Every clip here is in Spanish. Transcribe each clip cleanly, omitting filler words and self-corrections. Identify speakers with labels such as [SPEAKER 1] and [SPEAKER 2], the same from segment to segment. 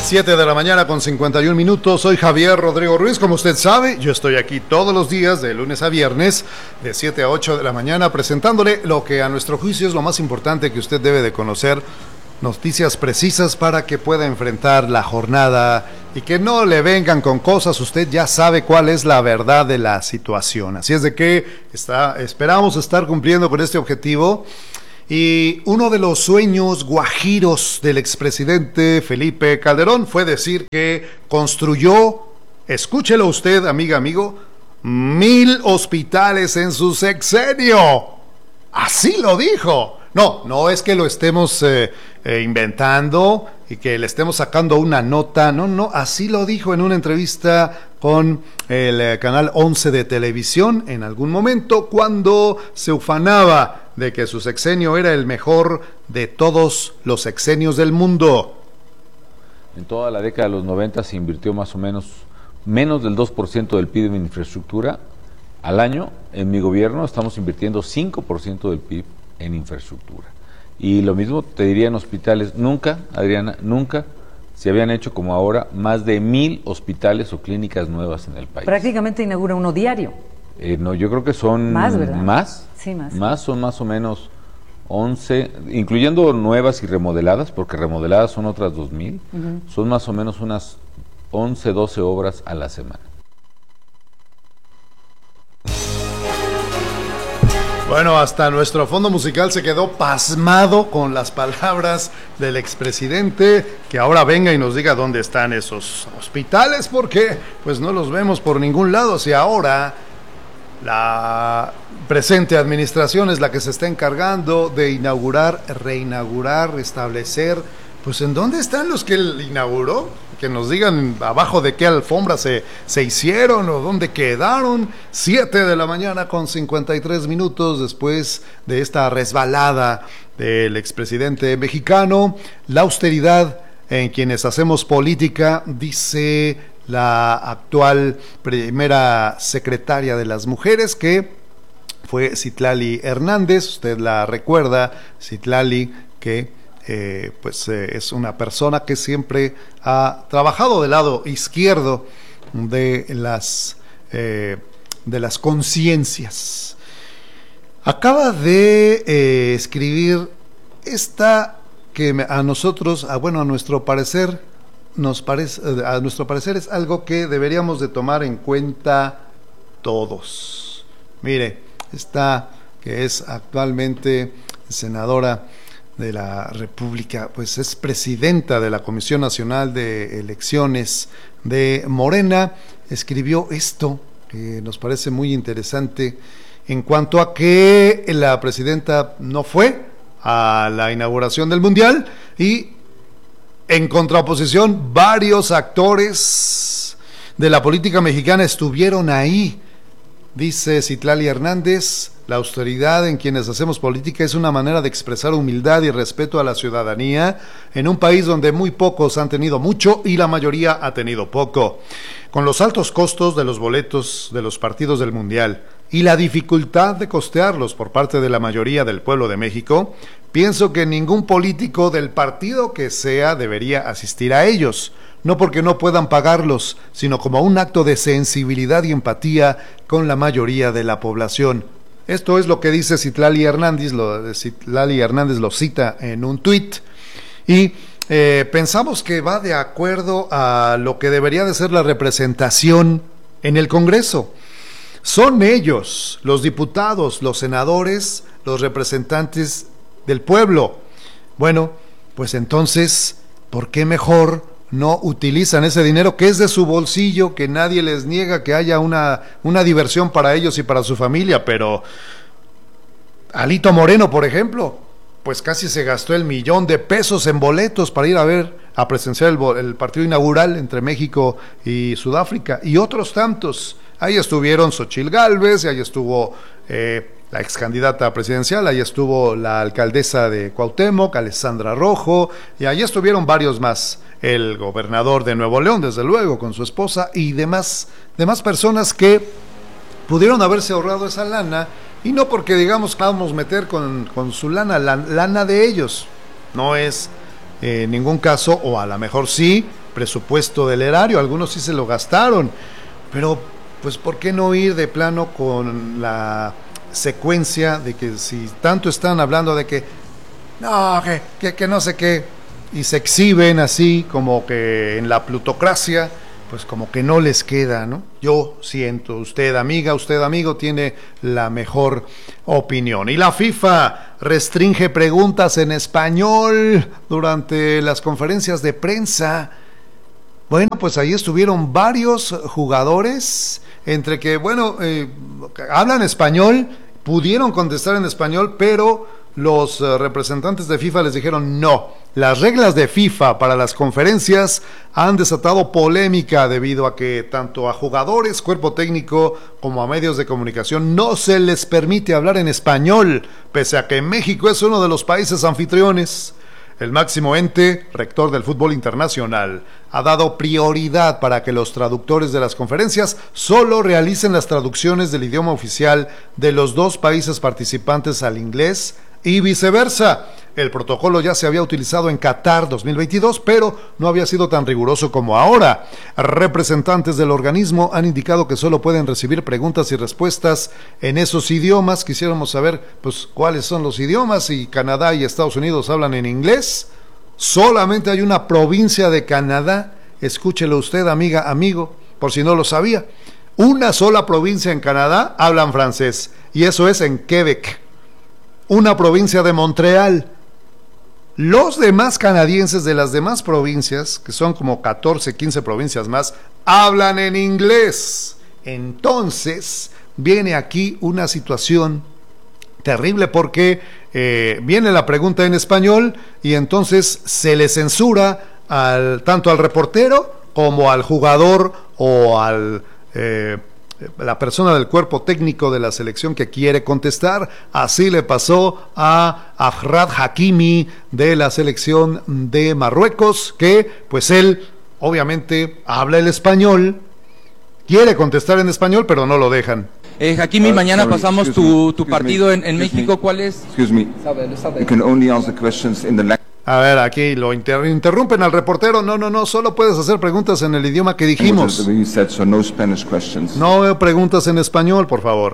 [SPEAKER 1] 7 de la mañana con 51 minutos. Soy Javier Rodrigo Ruiz. Como usted sabe, yo estoy aquí todos los días, de lunes a viernes, de 7 a 8 de la mañana, presentándole lo que a nuestro juicio es lo más importante que usted debe de conocer. Noticias precisas para que pueda enfrentar la jornada y que no le vengan con cosas. Usted ya sabe cuál es la verdad de la situación. Así es de que esperamos estar cumpliendo con este objetivo. Y uno de los sueños guajiros del expresidente Felipe Calderón fue decir que construyó, escúchelo usted, amiga, amigo, 1,000 hospitales en su sexenio. Así lo dijo. No es que lo estemos inventando y que le estemos sacando una nota. No, así lo dijo en una entrevista con el canal 11 de televisión en algún momento, cuando se ufanaba de que su sexenio era el mejor de todos los sexenios del mundo.
[SPEAKER 2] En toda la década de los 90 se invirtió más o menos del 2% del PIB en infraestructura. Al año, en mi gobierno, estamos invirtiendo 5% del PIB en infraestructura. Y lo mismo te diría en hospitales. Nunca, Adriana, nunca se habían hecho como ahora más de 1,000 hospitales o clínicas nuevas en el país.
[SPEAKER 3] Prácticamente inaugura uno diario.
[SPEAKER 2] No, yo creo que son
[SPEAKER 3] más, ¿verdad?
[SPEAKER 2] ¿Más?
[SPEAKER 3] Sí, más.
[SPEAKER 2] Más, son más o menos 11, incluyendo nuevas y remodeladas, porque remodeladas son otras 2,000, son más o menos unas 11, 12 obras a la semana.
[SPEAKER 1] Bueno, hasta nuestro fondo musical se quedó pasmado con las palabras del expresidente, que ahora venga y nos diga dónde están esos hospitales, porque pues no los vemos por ningún lado. Si ahora la presente administración es la que se está encargando de inaugurar, reinaugurar, restablecer, pues ¿en dónde están los que él inauguró? Que nos digan abajo de qué alfombra se hicieron o dónde quedaron. 7 de la mañana con 53 minutos después de esta resbalada del expresidente mexicano. La austeridad en quienes hacemos política, dice la actual primera secretaria de las mujeres, que fue Citlali Hernández. Usted la recuerda, Citlali, que es una persona que siempre ha trabajado del lado izquierdo de las conciencias. Acaba de escribir esta que a nosotros, a nuestro parecer, a nuestro parecer es algo que deberíamos de tomar en cuenta todos. Mire, esta que es actualmente senadora de la República, pues es presidenta de la Comisión Nacional de Elecciones de Morena, escribió esto que nos parece muy interesante en cuanto a que la presidenta no fue a la inauguración del Mundial y en contraposición varios actores de la política mexicana estuvieron ahí. Dice Citlali Hernández: la austeridad en quienes hacemos política es una manera de expresar humildad y respeto a la ciudadanía en un país donde muy pocos han tenido mucho y la mayoría ha tenido poco. Con los altos costos de los boletos de los partidos del Mundial y la dificultad de costearlos por parte de la mayoría del pueblo de México, pienso que ningún político del partido que sea debería asistir a ellos. No porque no puedan pagarlos, sino como un acto de sensibilidad y empatía con la mayoría de la población. Esto es lo que dice Citlali Hernández, lo cita en un tuit, y pensamos que va de acuerdo a lo que debería de ser la representación en el Congreso. Son ellos, los diputados, los senadores, los representantes del pueblo. Bueno, pues entonces, ¿por qué mejor no utilizan ese dinero que es de su bolsillo, que nadie les niega que haya una diversión para ellos y para su familia? Pero Alito Moreno, por ejemplo, pues casi se gastó el $1,000,000 en boletos para ir a presenciar el partido inaugural entre México y Sudáfrica, y otros tantos. Ahí estuvieron Xochitl Gálvez, y ahí estuvo la ex candidata presidencial, ahí estuvo la alcaldesa de Cuauhtémoc, Alessandra Rojo, y ahí estuvieron varios más, el gobernador de Nuevo León, desde luego, con su esposa, y demás personas que pudieron haberse ahorrado esa lana, y no porque digamos que vamos a meter con su lana, la lana de ellos, no es en ningún caso, o a lo mejor sí, presupuesto del erario, algunos sí se lo gastaron, pero pues ¿por qué no ir de plano con la secuencia de que si tanto están hablando de que no, que no sé qué, y se exhiben así como que en la plutocracia, pues como que no les queda, ¿no? Yo siento, usted amiga, usted amigo, tiene la mejor opinión. Y la FIFA restringe preguntas en español durante las conferencias de prensa. Bueno, pues ahí estuvieron varios jugadores, entre que, bueno, hablan español, pudieron contestar en español, pero los representantes de FIFA les dijeron no. Las reglas de FIFA para las conferencias han desatado polémica debido a que tanto a jugadores, cuerpo técnico, como a medios de comunicación no se les permite hablar en español, pese a que México es uno de los países anfitriones. El máximo ente, rector del fútbol internacional, ha dado prioridad para que los traductores de las conferencias solo realicen las traducciones del idioma oficial de los dos países participantes al inglés y viceversa. El protocolo ya se había utilizado en Qatar 2022, pero no había sido tan riguroso como ahora. Representantes del organismo han indicado que solo pueden recibir preguntas y respuestas en esos idiomas. Quisiéramos saber, pues, cuáles son los idiomas. Si Canadá y Estados Unidos hablan en inglés, solamente hay una provincia de Canadá, escúchelo usted, amiga, amigo, por si no lo sabía. Una sola provincia en Canadá hablan francés, y eso es en Quebec. Una provincia de Montreal. Los demás canadienses de las demás provincias, que son como 14, 15 provincias más, hablan en inglés. Entonces, viene aquí una situación terrible porque viene la pregunta en español y entonces se le censura tanto al reportero como al jugador o al la persona del cuerpo técnico de la selección que quiere contestar. Así le pasó a Achraf Hakimi de la selección de Marruecos, que pues él obviamente habla el español, quiere contestar en español, pero no lo dejan.
[SPEAKER 3] Hakimi, mañana pasamos tu partido en México. ¿Cuál es?
[SPEAKER 4] Excuse me. You can only answer questions in the language.
[SPEAKER 1] A ver, aquí lo interrumpen al reportero. No, solo puedes hacer preguntas en el idioma que dijimos. No preguntas en español, por favor.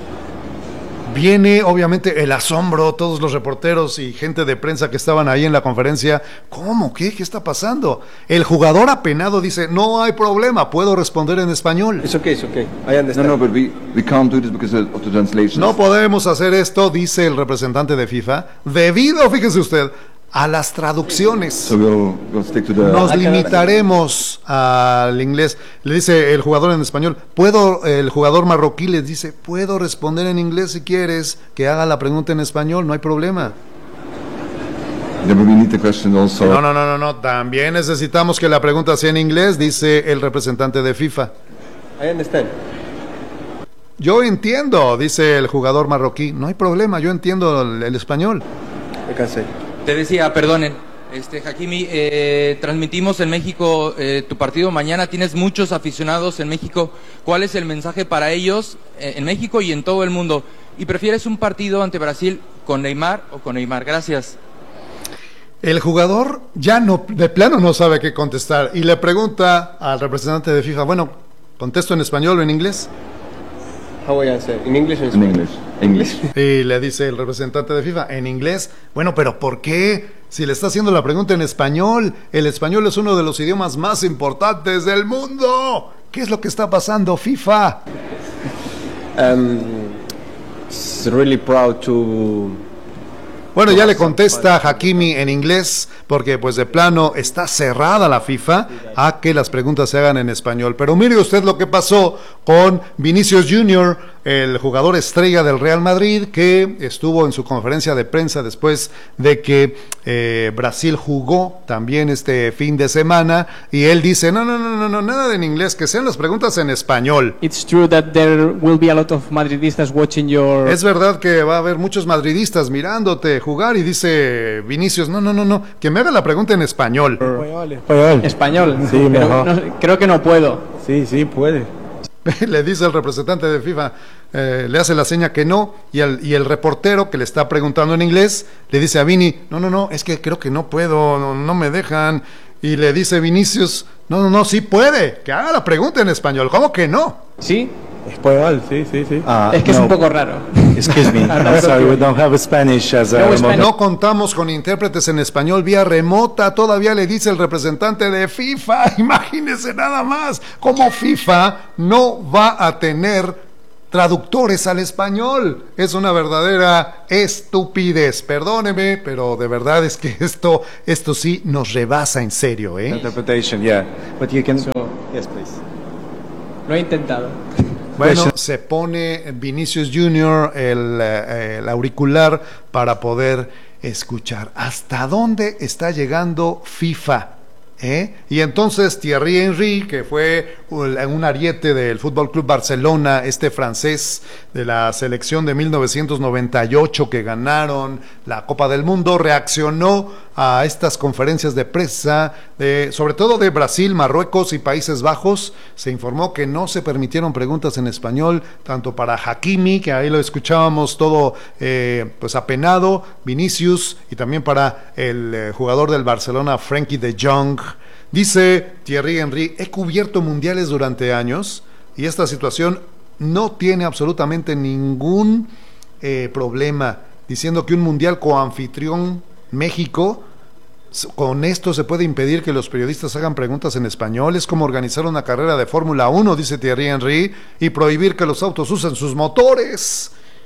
[SPEAKER 1] Viene obviamente el asombro, todos los reporteros y gente de prensa que estaban ahí en la conferencia. ¿Cómo? ¿Qué está pasando? El jugador apenado dice, no hay problema, puedo responder en español.
[SPEAKER 5] It's okay. I understand.
[SPEAKER 4] No, but we can't do this because of the translation.
[SPEAKER 1] No podemos hacer esto, dice el representante de FIFA, debido, fíjese usted, a las traducciones.
[SPEAKER 4] So we'll stick to the...
[SPEAKER 1] Nos limitaremos al inglés. Le dice el jugador en español, el jugador marroquí les dice, puedo responder en inglés si quieres, que haga la pregunta en español, no hay problema.
[SPEAKER 4] Yeah, but we need the question also.
[SPEAKER 1] No, también necesitamos que la pregunta sea en inglés, dice el representante de FIFA.
[SPEAKER 5] I understand.
[SPEAKER 1] Yo entiendo, dice el jugador marroquí, no hay problema, yo entiendo el español.
[SPEAKER 5] I can say.
[SPEAKER 3] Te decía, perdonen, Hakimi, transmitimos en México tu partido mañana, tienes muchos aficionados en México, ¿cuál es el mensaje para ellos en México y en todo el mundo? ¿Y prefieres un partido ante Brasil con Neymar o con Neymar? Gracias.
[SPEAKER 1] El jugador ya no, de plano no sabe qué contestar y le pregunta al representante de FIFA, bueno, ¿contesto en español o en inglés?
[SPEAKER 5] How I answer? In English or in
[SPEAKER 4] In
[SPEAKER 5] Spanish?
[SPEAKER 4] English.
[SPEAKER 1] Y le dice el representante de FIFA, en inglés. Bueno, pero ¿por qué? Si le está haciendo la pregunta en español, el español es uno de los idiomas más importantes del mundo. ¿Qué es lo que está pasando, FIFA?
[SPEAKER 5] It's really proud to...
[SPEAKER 1] Bueno, ya le contesta Hakimi en inglés, porque pues de plano está cerrada la FIFA a que las preguntas se hagan en español. Pero mire usted lo que pasó con Vinicius Junior, el jugador estrella del Real Madrid, que estuvo en su conferencia de prensa después de que Brasil jugó también este fin de semana, y él dice, no, nada en inglés, que sean las preguntas en español.
[SPEAKER 6] It's true that there will be a lot of Madridistas watching your...
[SPEAKER 1] Es verdad que va a haber muchos madridistas mirándote jugar, y dice Vinicius, no, que me haga la pregunta en español.
[SPEAKER 6] Español.
[SPEAKER 5] Sí, mejor.
[SPEAKER 6] Creo que no puedo.
[SPEAKER 5] Sí, puede.
[SPEAKER 1] Le dice el representante de FIFA, le hace la seña que no, y el reportero que le está preguntando en inglés le dice a Vini, no, es que creo que no puedo, no me dejan. Y le dice Vinicius, no, sí puede, que haga la pregunta en español. ¿Cómo que no?
[SPEAKER 6] ¿Sí?
[SPEAKER 5] Español, sí.
[SPEAKER 6] Es que es un poco raro.
[SPEAKER 5] Excuse me, I'm sorry, we don't have Spanish as a
[SPEAKER 6] No,
[SPEAKER 5] remote.
[SPEAKER 1] No contamos con intérpretes en español vía remota, todavía le dice el representante de FIFA. Imagínese nada más cómo FIFA no va a tener traductores al español. Es una verdadera estupidez. Perdóneme, pero de verdad es que esto sí nos rebasa en serio, ¿eh?
[SPEAKER 5] Interpretation, yeah. But you can... Yes, please.
[SPEAKER 6] Lo he intentado.
[SPEAKER 1] Bueno, se pone Vinicius Jr. el auricular para poder escuchar. ¿Hasta dónde está llegando FIFA? Y entonces Thierry Henry, que fue un ariete del Fútbol Club Barcelona, este francés de la selección de 1998 que ganaron la Copa del Mundo, reaccionó a estas conferencias de prensa, sobre todo de Brasil, Marruecos y Países Bajos. Se informó que no se permitieron preguntas en español, tanto para Hakimi, que ahí lo escuchábamos todo pues apenado, Vinicius, y también para el jugador del Barcelona, Frenkie de Jong. Dice Thierry Henry, he cubierto mundiales durante años y esta situación no tiene absolutamente ningún problema, diciendo que un mundial coanfitrión México, con esto se puede impedir que los periodistas hagan preguntas en español. Es como organizar una carrera de Fórmula 1, dice Thierry Henry, y prohibir que los autos usen sus motores.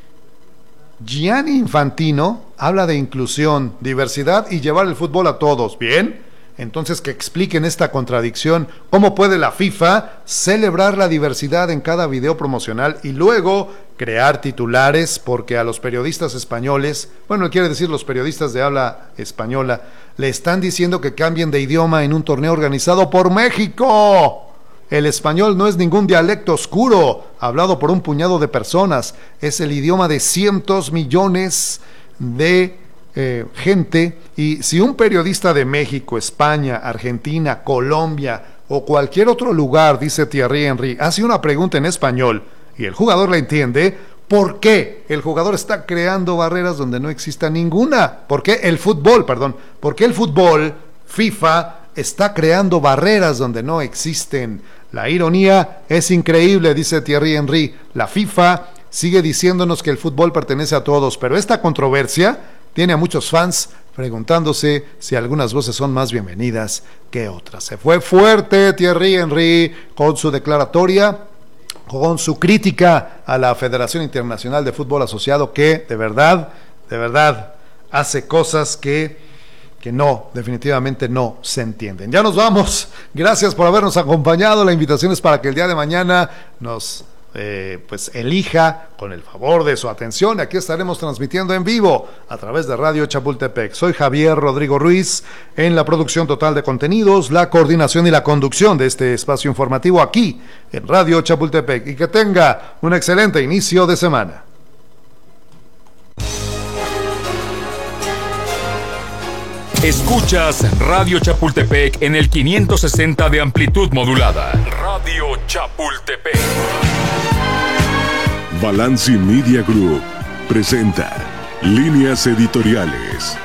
[SPEAKER 1] Gianni Infantino habla de inclusión, diversidad y llevar el fútbol a todos. ¿Bien? Entonces que expliquen esta contradicción. ¿Cómo puede la FIFA celebrar la diversidad en cada video promocional y luego crear titulares? Porque a los periodistas españoles, bueno, quiere decir los periodistas de habla española, le están diciendo que cambien de idioma en un torneo organizado por México. El español no es ningún dialecto oscuro, hablado por un puñado de personas. Es el idioma de cientos millones de gente, y si un periodista de México, España, Argentina, Colombia o cualquier otro lugar, dice Thierry Henry, hace una pregunta en español y el jugador la entiende, ¿por qué el jugador está creando barreras donde no exista ninguna? ¿Por qué el fútbol, FIFA, está creando barreras donde no existen? La ironía es increíble, dice Thierry Henry. La FIFA sigue diciéndonos que el fútbol pertenece a todos, pero esta controversia tiene a muchos fans preguntándose si algunas voces son más bienvenidas que otras. Se fue fuerte Thierry Henry con su declaratoria, con su crítica a la Federación Internacional de Fútbol Asociado, que de verdad hace cosas que no, definitivamente no se entienden. Ya nos vamos. Gracias por habernos acompañado. La invitación es para que el día de mañana nos pues elija con el favor de su atención. Aquí estaremos transmitiendo en vivo a través de Radio Chapultepec. Soy Javier Rodrigo Ruiz, en la producción total de contenidos, la coordinación y la conducción de este espacio informativo aquí en Radio Chapultepec, y que tenga un excelente inicio de semana.
[SPEAKER 7] Escuchas Radio Chapultepec en el 560 de amplitud modulada. Radio Chapultepec.
[SPEAKER 8] Balanci Media Group presenta Líneas Editoriales.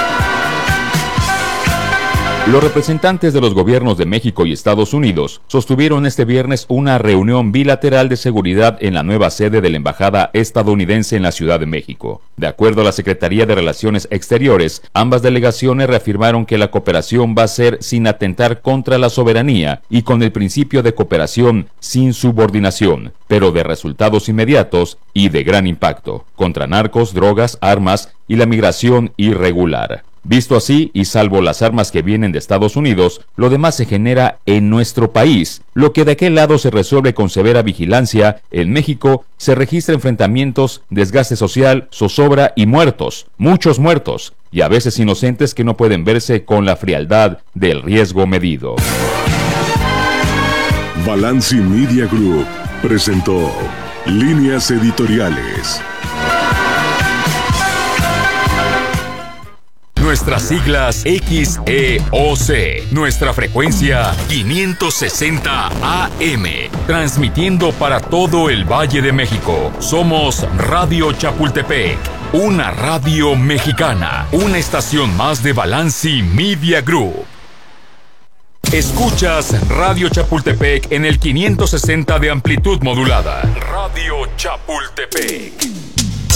[SPEAKER 7] Los representantes de los gobiernos de México y Estados Unidos sostuvieron este viernes una reunión bilateral de seguridad en la nueva sede de la Embajada estadounidense en la Ciudad de México. De acuerdo a la Secretaría de Relaciones Exteriores, ambas delegaciones reafirmaron que la cooperación va a ser sin atentar contra la soberanía y con el principio de cooperación sin subordinación, pero de resultados inmediatos y de gran impacto, contra narcos, drogas, armas y la migración irregular. Visto así, y salvo las armas que vienen de Estados Unidos, lo demás se genera en nuestro país. Lo que de aquel lado se resuelve con severa vigilancia, en México se registran enfrentamientos, desgaste social, zozobra y muertos, muchos muertos, y a veces inocentes que no pueden verse con la frialdad del riesgo medido.
[SPEAKER 8] Balanci Media Group presentó Líneas Editoriales.
[SPEAKER 7] Nuestras siglas XEOC, nuestra frecuencia 560 AM, transmitiendo para todo el Valle de México. Somos Radio Chapultepec, una radio mexicana, una estación más de Balanci Media Group. Escuchas Radio Chapultepec en el 560 de amplitud modulada. Radio Chapultepec.